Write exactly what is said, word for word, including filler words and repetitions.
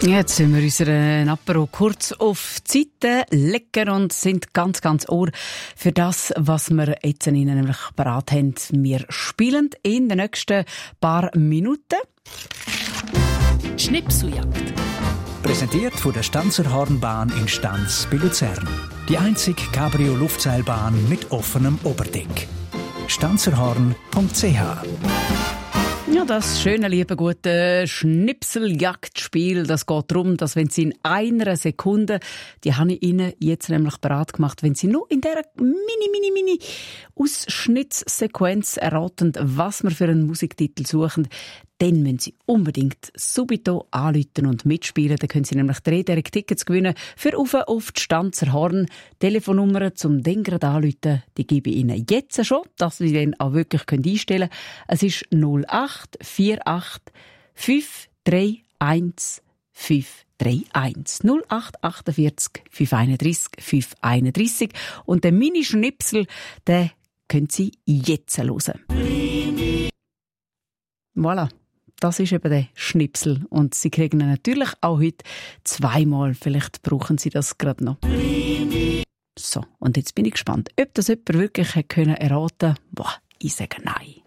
Jetzt sind wir unseren Apero kurz auf die Seite legen und sind ganz, ganz ohr für das, was wir jetzt Ihnen nämlich parat haben. Wir spielen in den nächsten paar Minuten. Schnipseljagd. Präsentiert von der Stanzer Hornbahn in Stanz bei Luzern. Die einzige Cabrio-Luftseilbahn mit offenem Oberdeck. stanzerhorn punkt c h. Ja, das schöne, liebe, gute Schnipseljagdspiel, das geht darum, dass wenn Sie in einer Sekunde, die habe ich Ihnen jetzt nämlich bereit gemacht, wenn Sie nur in dieser mini, mini, mini Ausschnittssequenz erraten, was wir für einen Musiktitel suchen, dann müssen Sie unbedingt subito anrufen und mitspielen. Dann können Sie nämlich drei direkt Tickets gewinnen für auf, auf die Stanzer Horn. Telefonnummer zum den gerade anrufen, die gebe ich Ihnen jetzt schon, dass Sie dann auch wirklich einstellen können. Es ist null acht vier acht fünf drei eins fünf drei eins null acht achtundvierzig fünf einunddreißig fünf einunddreißig und den Mini-Schnipsel, den können Sie jetzt hören. Voilà. Das ist eben der Schnipsel. Und Sie kriegen ihn natürlich auch heute zweimal. Vielleicht brauchen Sie das gerade noch. So, und jetzt bin ich gespannt, ob das jemand wirklich erraten konnte. Boah, ich sage nein.